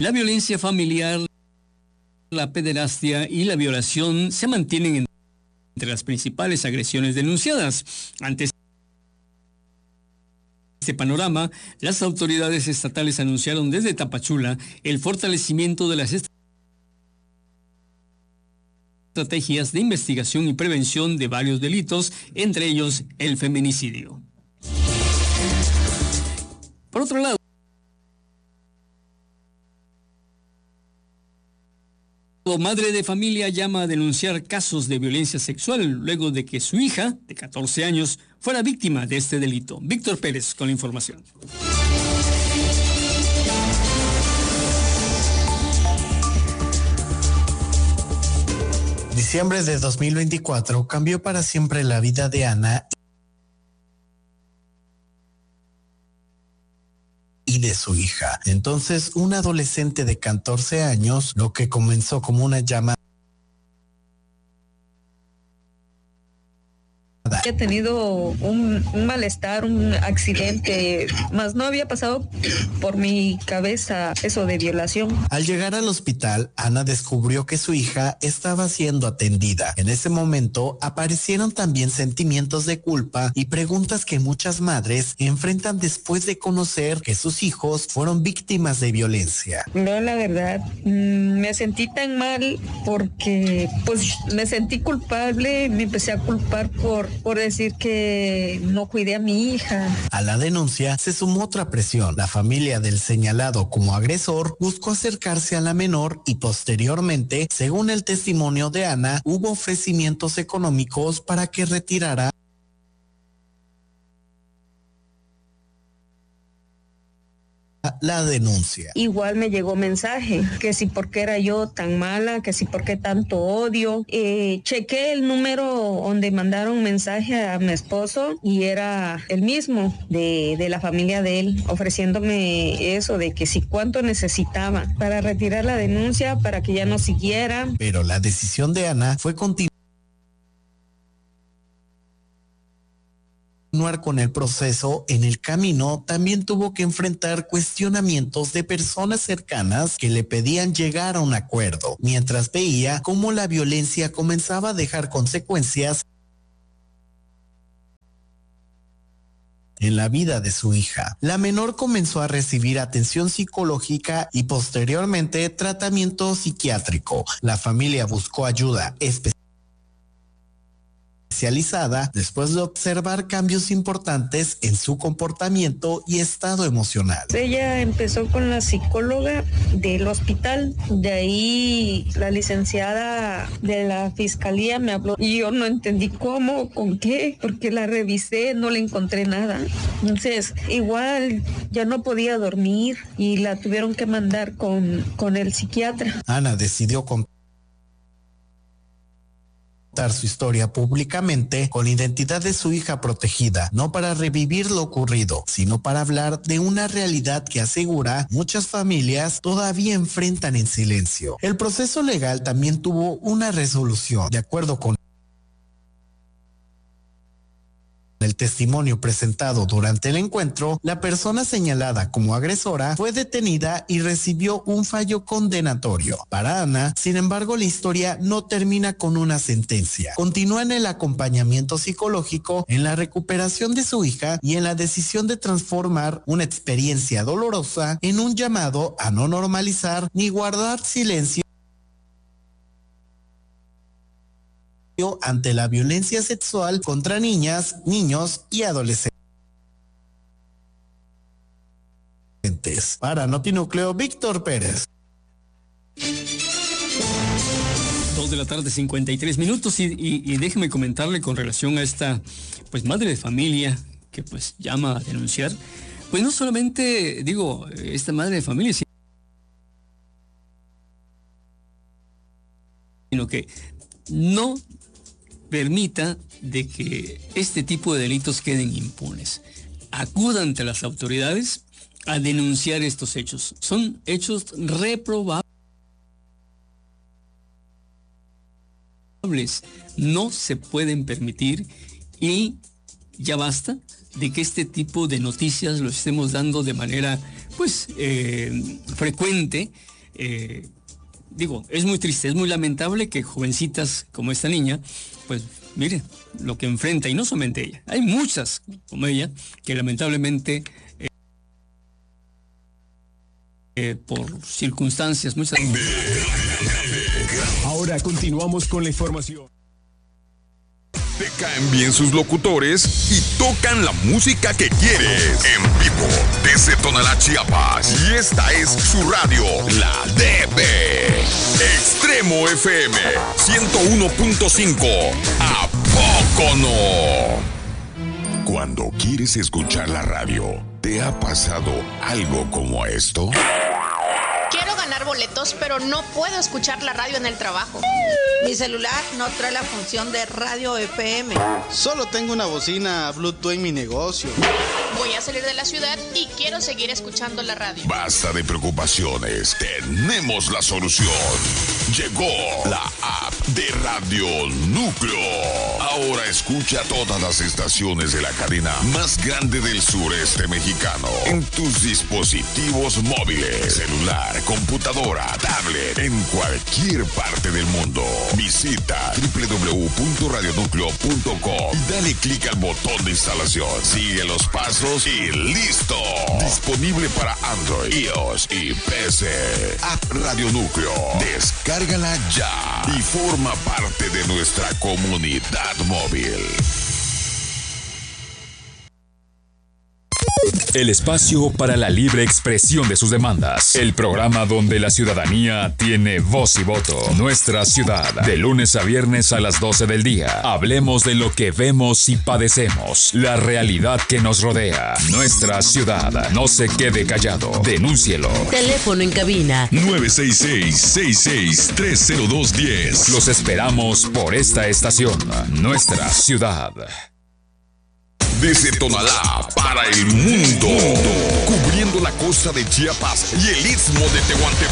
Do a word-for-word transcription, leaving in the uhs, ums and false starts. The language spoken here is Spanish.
La violencia familiar, la pederastia y la violación se mantienen entre las principales agresiones denunciadas. Ante este panorama, las autoridades estatales anunciaron desde Tapachula el fortalecimiento de las estrategias de investigación y prevención de varios delitos, entre ellos el feminicidio. Por otro lado, madre de familia llama a denunciar casos de violencia sexual luego de que su hija, de catorce años, fuera víctima de este delito. Víctor Pérez con la información. Diciembre de dos mil veinticuatro cambió para siempre la vida de Ana y de su hija. Entonces, un adolescente de catorce años, lo que comenzó como una llamada. Había tenido un, un malestar, un accidente, más no había pasado por mi cabeza eso de violación. Al llegar al hospital, Ana descubrió que su hija estaba siendo atendida. En ese momento aparecieron también sentimientos de culpa y preguntas que muchas madres enfrentan después de conocer que sus hijos fueron víctimas de violencia. No, la verdad, me sentí tan mal porque pues me sentí culpable, me empecé a culpar por por decir que no cuidé a mi hija. A la denuncia se sumó otra presión. La familia del señalado como agresor buscó acercarse a la menor y posteriormente, según el testimonio de Ana, hubo ofrecimientos económicos para que retirara la denuncia. Igual me llegó mensaje que si por qué era yo tan mala, que si por qué tanto odio. Eh, chequé el número donde mandaron mensaje a mi esposo y era el mismo de, de la familia de él, ofreciéndome eso de que si cuánto necesitaba para retirar la denuncia, para que ya no siguiera. Pero la decisión de Ana fue continuar con el proceso. En el camino también tuvo que enfrentar cuestionamientos de personas cercanas que le pedían llegar a un acuerdo, mientras veía cómo la violencia comenzaba a dejar consecuencias en la vida de su hija. La menor comenzó a recibir atención psicológica y posteriormente tratamiento psiquiátrico. La familia buscó ayuda especial especializada después de observar cambios importantes en su comportamiento y estado emocional. Ella empezó con la psicóloga del hospital, de ahí la licenciada de la fiscalía me habló y yo no entendí cómo, con qué, porque la revisé, no le encontré nada. Entonces, igual ya no podía dormir y la tuvieron que mandar con, con el psiquiatra. Ana decidió contar su historia públicamente con la identidad de su hija protegida, no para revivir lo ocurrido, sino para hablar de una realidad que asegura muchas familias todavía enfrentan en silencio. El proceso legal también tuvo una resolución. De acuerdo con el testimonio presentado durante el encuentro, la persona señalada como agresora fue detenida y recibió un fallo condenatorio. Para Ana, sin embargo, la historia no termina con una sentencia. Continúa en el acompañamiento psicológico, en la recuperación de su hija y en la decisión de transformar una experiencia dolorosa en un llamado a no normalizar ni guardar silencio ante la violencia sexual contra niñas, niños y adolescentes. Para Notinúcleo, Víctor Pérez. Dos de la tarde, cincuenta y tres minutos, y, y, y déjeme comentarle con relación a esta pues madre de familia que pues llama a denunciar. Pues no solamente, digo, esta madre de familia, sino que no permita de que este tipo de delitos queden impunes. Acuda ante las autoridades a denunciar estos hechos. Son hechos reprobables. No se pueden permitir y ya basta de que este tipo de noticias lo estemos dando de manera pues, eh, frecuente. Eh, digo, es muy triste, es muy lamentable que jovencitas como esta niña, pues, miren lo que enfrenta, y no solamente ella, hay muchas como ella que lamentablemente eh, eh, por circunstancias muchas. Ahora continuamos con la información. Te caen bien sus locutores y tocan la música que quieres. En vivo, desde Tonalá, Chiapas. Y esta es su radio, la D B. Extremo F M ciento uno punto cinco. ¿A poco no? Cuando quieres escuchar la radio, ¿te ha pasado algo como esto? Quiero ganar boletos, pero no puedo escuchar la radio en el trabajo. Mi celular no trae la función de radio F M. Solo tengo una bocina Bluetooth en mi negocio. Voy a salir de la ciudad y quiero seguir escuchando la radio. Basta de preocupaciones, tenemos la solución. Llegó la app de Radio Núcleo. Ahora escucha todas las estaciones de la cadena más grande del sureste mexicano en tus dispositivos móviles, celular, computadora, tablet, en cualquier parte del mundo. Visita doble u doble u doble u punto radio núcleo punto com y dale clic al botón de instalación. Sigue los pasos y ¡listo! Disponible para Android, iOS y P C. App Radio Núcleo. Descárgala ya y forma parte de nuestra comunidad móvil. El espacio para la libre expresión de sus demandas. El programa donde la ciudadanía tiene voz y voto. Nuestra ciudad. De lunes a viernes a las doce del día. Hablemos de lo que vemos y padecemos. La realidad que nos rodea. Nuestra ciudad. No se quede callado. Denúncielo. Teléfono en cabina. nueve seis seis, seis seis tres cero dos uno cero. Los esperamos por esta estación. Nuestra ciudad. Desde Tonalá para el mundo, cubriendo la costa de Chiapas y el istmo de Tehuantepec.